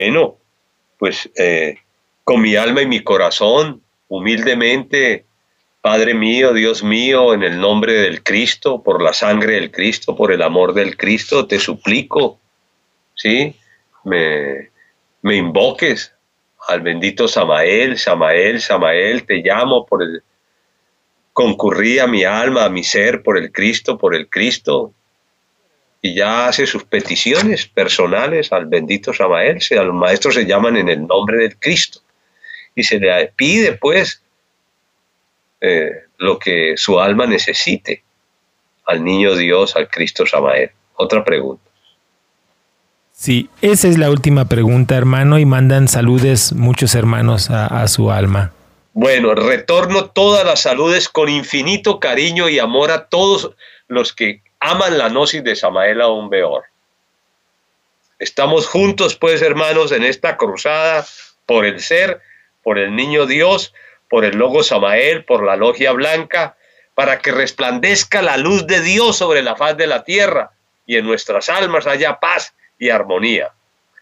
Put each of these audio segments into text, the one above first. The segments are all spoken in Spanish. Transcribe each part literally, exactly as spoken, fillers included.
Bueno, pues eh, con mi alma y mi corazón, humildemente, Padre mío, Dios mío, en el nombre del Cristo, por la sangre del Cristo, por el amor del Cristo, te suplico, ¿sí? Me, me invoques al bendito Samael, Samael, Samael, te llamo por el... Concurrí a mi alma, a mi ser, por el Cristo, por el Cristo, y ya hace sus peticiones personales al bendito Samael. O sea, los maestros se llaman en el nombre del Cristo, y se le pide, pues, eh, lo que su alma necesite al niño Dios, al Cristo Samael. Otra pregunta. Sí, esa es la última pregunta, hermano, y mandan saludes muchos hermanos a, a su alma. Bueno, retorno todas las saludes con infinito cariño y amor a todos los que aman la gnosis de Samael Aún Weor. Estamos juntos, pues, hermanos, en esta cruzada por el ser, por el niño Dios, por el logo Samael, por la logia blanca, para que resplandezca la luz de Dios sobre la faz de la tierra y en nuestras almas haya paz y armonía.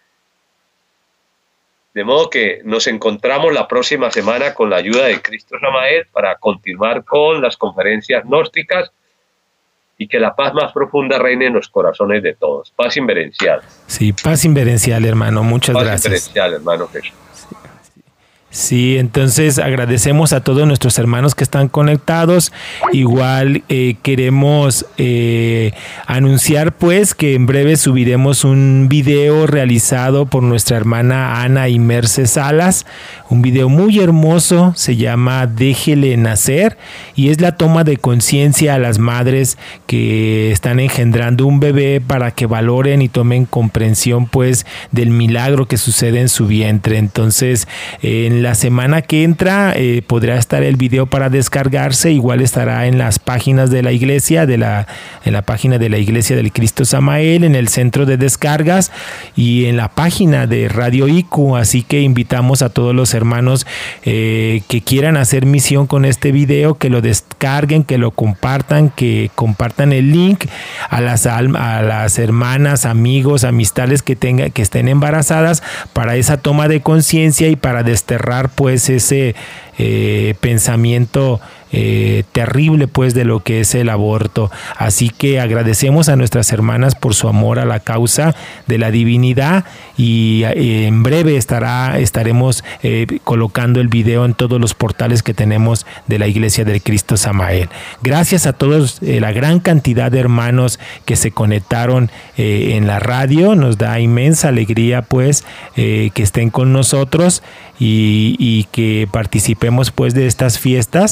De modo que nos encontramos la próxima semana con la ayuda de Cristo Samael para continuar con las conferencias gnósticas y que la paz más profunda reine en los corazones de todos. Paz inverencial. Sí, paz inverencial, hermano. Muchas paz gracias. Paz inverencial, hermano Jesús. Sí, entonces agradecemos a todos nuestros hermanos que están conectados. Igual eh, queremos eh, anunciar pues que en breve subiremos un video realizado por nuestra hermana Ana y Merce Salas, un video muy hermoso, se llama Déjele Nacer, y es la toma de conciencia a las madres que están engendrando un bebé para que valoren y tomen comprensión pues del milagro que sucede en su vientre. Entonces en la semana que entra eh, podrá estar el video para descargarse, igual estará en las páginas de la iglesia, de la, en la página de la iglesia del Cristo Samael, en el centro de descargas y en la página de Radio I C U, así que invitamos a todos los hermanos eh, que quieran hacer misión con este video, que lo descarguen, que lo compartan, que compartan el link a las, a las hermanas, amigos, amistades que, tenga, que estén embarazadas para esa toma de conciencia y para desterrar pues ese eh, pensamiento eh, terrible pues de lo que es el aborto. Así que agradecemos a nuestras hermanas por su amor a la causa de la divinidad y eh, en breve estará, estaremos eh, colocando el video en todos los portales que tenemos de la Iglesia del Cristo Samael. Gracias a todos, eh, la gran cantidad de hermanos que se conectaron eh, en la radio. Nos da inmensa alegría pues eh, que estén con nosotros y, y que participemos pues de estas fiestas.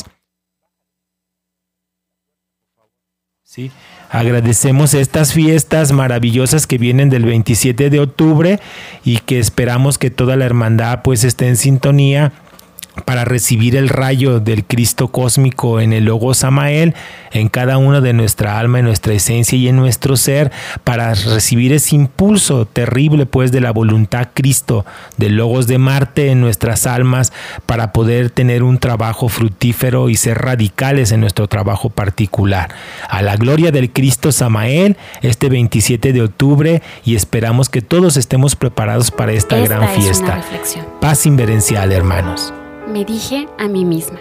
Sí, agradecemos estas fiestas maravillosas que vienen del veintisiete de octubre y que esperamos que toda la hermandad pues esté en sintonía para recibir el rayo del Cristo cósmico en el logo Samael, en cada uno de nuestra alma, en nuestra esencia y en nuestro ser, para recibir ese impulso terrible pues de la voluntad Cristo, del logos de Marte en nuestras almas, para poder tener un trabajo fructífero y ser radicales en nuestro trabajo particular. A la gloria del Cristo Samael, este veintisiete de octubre, y esperamos que todos estemos preparados para esta, esta gran fiesta. Paz inverencial, hermanos. Me dije a mí misma.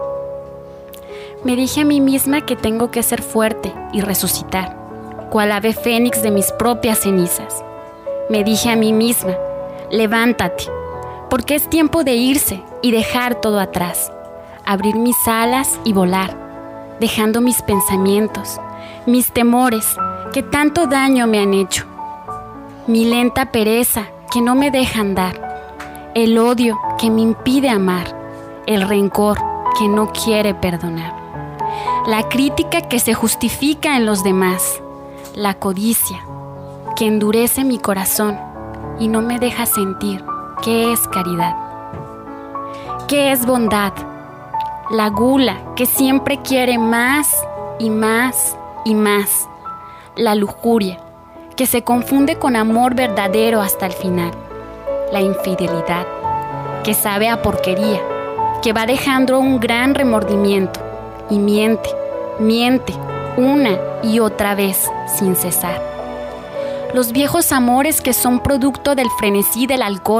Me dije a mí misma que tengo que ser fuerte y resucitar, cual ave fénix de mis propias cenizas. Me dije a mí misma, levántate, porque es tiempo de irse y dejar todo atrás, abrir mis alas y volar, dejando mis pensamientos, mis temores que tanto daño me han hecho, mi lenta pereza que no me deja andar, el odio que me impide amar, el rencor que no quiere perdonar, la crítica que se justifica en los demás, la codicia que endurece mi corazón y no me deja sentir qué es caridad, qué es bondad, la gula que siempre quiere más y más y más, la lujuria que se confunde con amor verdadero hasta el final, la infidelidad, que sabe a porquería, que va dejando un gran remordimiento y miente, miente una y otra vez sin cesar. los viejos amores que son producto del frenesí del alcohol